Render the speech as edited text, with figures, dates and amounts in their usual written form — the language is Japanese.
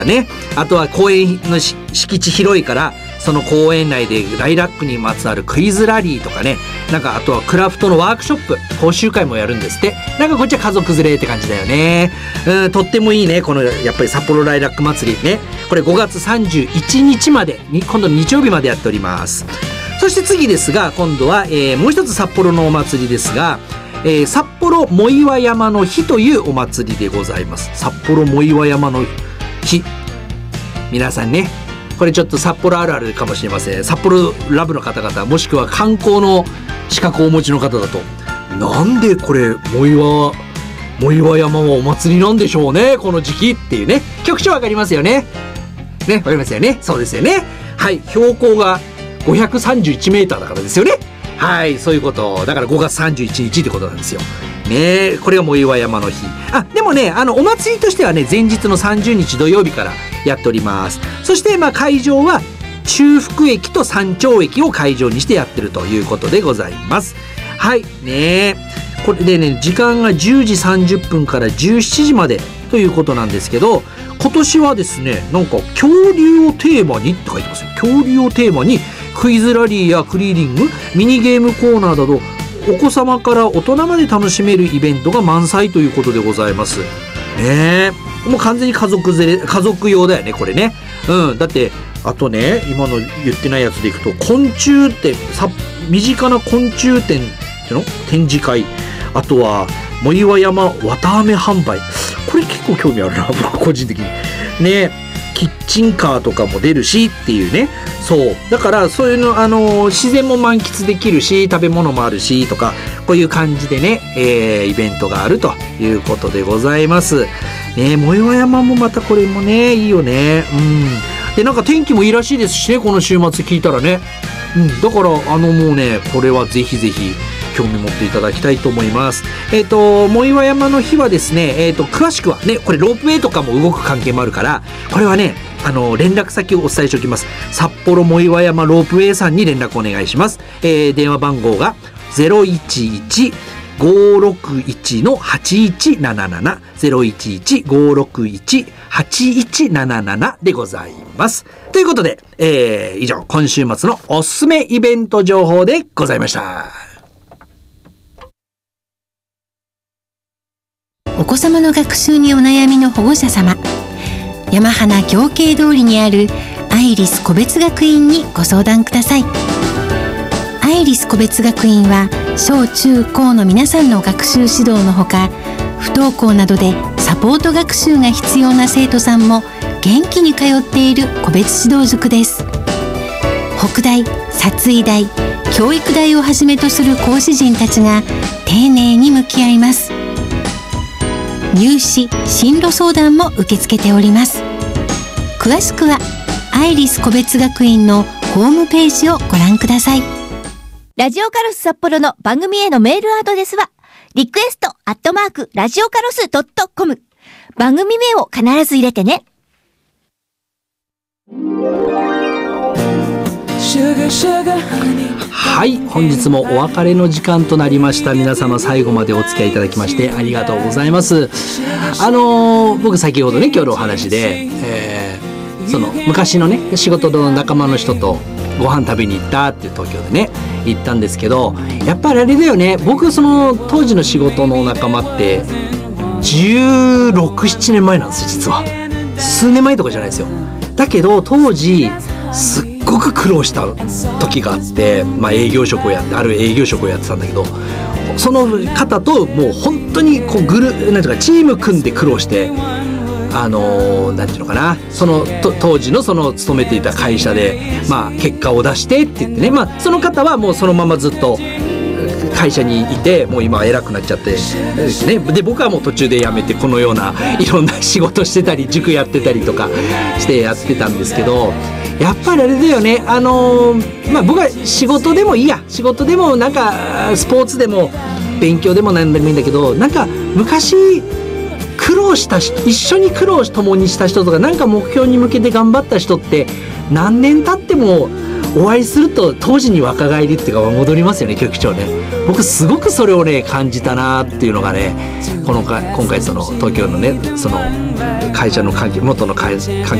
ね、あとは公園の敷地広いからその公園内でライラックにまつわるクイズラリーとかね、なんかあとはクラフトのワークショップ講習会もやるんですって。なんかこっちは家族連れって感じだよね。とってもいいね、このやっぱり札幌ライラック祭りね。これ5月31日までに、今度日曜日までやっております。そして次ですが、今度は、もう一つ札幌のお祭りですが、札幌藻岩山の日というお祭りでございます。札幌藻岩山の日、皆さんね、これちょっと札幌あるあるかもしれません。札幌ラブの方々、もしくは観光の資格をお持ちの方だと、なんでこれ藻岩山はお祭りなんでしょうね、この時期っていうね。局長わかりますよね。ね、わかりますよね。そうですよね。はい、標高が531メーターだからですよね。はい、そういうこと。だから5月31日ってことなんですよ。ね、これが藻岩山の日。でもね、お祭りとしてはね、前日の30日土曜日からやっております。そして、会場は中福駅と山頂駅を会場にしてやってるということでございます。はい、ね、これでね、時間が10時30分から17時までということなんですけど、今年はですね、なんか恐竜をテーマにって書いてますよ。恐竜をテーマにクイズラリーやクリーニング、ミニゲームコーナーなど、お子様から大人まで楽しめるイベントが満載ということでございます。ね、もう完全に家族用だよね、これね。だって、あとね、今の言ってないやつでいくと、昆虫って身近な昆虫展っていうの展示会、あとは藻岩山綿あめ販売、これ結構興味あるな、僕個人的にね。キッチンカーとかも出るしっていうね。そうだからそういうの、自然も満喫できるし、食べ物もあるしとか、こういう感じでね、イベントがあるということでございますね。藻岩山もまたこれもね、いいよね。で、なんか天気もいいらしいですしね、この週末聞いたらね。だからもうね、これはぜひぜひ興味持っていただきたいと思います。藻岩山の日はですね、詳しくはね、これロープウェイとかも動く関係もあるから、これはね、連絡先をお伝えしておきます。札幌藻岩山ロープウェイさんに連絡お願いします。電話番号が 011-561-8177 011-561-8177 でございます。ということで、以上、今週末のおすすめイベント情報でございました。 お子様の学習にお悩みの保護者様、山花行慶通りにあるアイリス個別学院にご相談ください。アイリス個別学院は小中高の皆さんの学習指導のほか、不登校などでサポート学習が必要な生徒さんも元気に通っている個別指導塾です。北大、殺医大、教育大をはじめとする講師陣たちが丁寧に向き合います。入試・進路相談も受け付けております。詳しくはアイリス個別学院のホームページをご覧ください。 ラジオカロス札幌の番組へのメールアドレスはリクエスト@ラジオカロス.com、 番組名を必ず入れてね。 はい、本日もお別れの時間となりました。皆様最後までお付き合いいただきましてありがとうございます。僕先ほどね、今日のお話で、その昔のね、仕事の仲間の人とご飯食べに行ったっていう東京でね行ったんですけど、やっぱりあれだよね、僕その当時の仕事の仲間って16、17年前なんですよ。実は数年前とかじゃないですよ。だけど当時すっごく苦労した時があって、営業職をやってある営業職をやってたんだけど、その方ともう本当にこうなんていうかチーム組んで苦労して、なんていうのかな、その当時のその勤めていた会社で結果を出してって言ってね、その方はもうそのままずっと会社にいて、もう今は偉くなっちゃってですね。で僕はもう途中で辞めて、このようないろんな仕事してたり塾やってたりとかしてやってたんですけど、やっぱりあれだよね、僕は仕事でもいいや、仕事でもなんかスポーツでも勉強でも何でもいいんだけど、なんか昔苦労した人、一緒に苦労共にした人とか、なんか目標に向けて頑張った人って何年経ってもお会いすると当時に若返りっていうか戻りますよね、局長ね。僕すごくそれをね感じたなっていうのがね、今回その東京のねその会社の元の関係